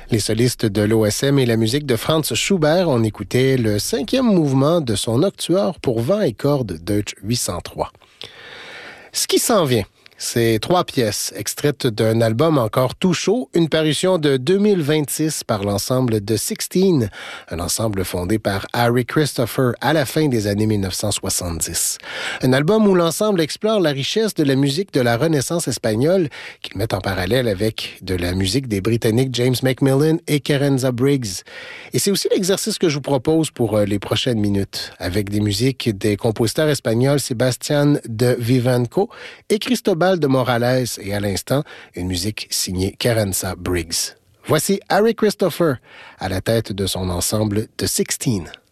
Les solistes de l'OSM et la musique de Franz Schubert, on écoutait le 5e mouvement de son Nocturne pour vent et cordes Deutsch 803. Ce qui s'en vient, c'est 3 pièces extraites d'un album encore tout chaud, une parution de 2026 par l'ensemble de 16, un ensemble fondé par Harry Christopher à la fin des années 1970. Un album où l'ensemble explore la richesse de la musique de la Renaissance espagnole qu'il met en parallèle avec de la musique des Britanniques James Macmillan et Kerensa Briggs. Et c'est aussi l'exercice que je vous propose pour les prochaines minutes, avec des musiques des compositeurs espagnols Sebastián de Vivanco et Cristobal de Morales et à l'instant, une musique signée Kerensa Briggs. Voici Harry Christopher à la tête de son ensemble de 16.